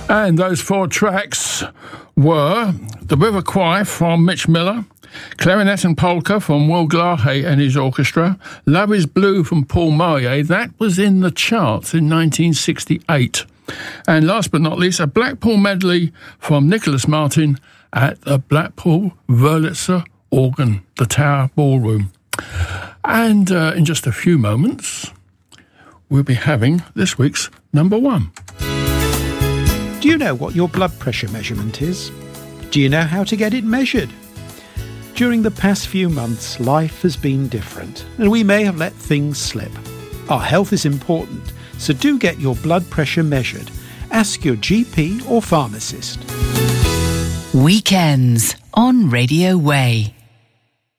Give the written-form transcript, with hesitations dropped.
And those four tracks were The River Kwai from Mitch Miller, Clarinet and Polka from Will Glahe and his orchestra, Love is Blue from Paul Marie, that was in the charts in 1968. And last but not least, a Blackpool medley from Nicholas Martin at the Blackpool Wurlitzer Organ, the Tower Ballroom. And in just a few moments, we'll be having this week's number one. Do you know what your blood pressure measurement is? Do you know how to get it measured? During the past few months, life has been different, and we may have let things slip. Our health is important, so do get your blood pressure measured. Ask your GP or pharmacist. Weekends on Radio Way.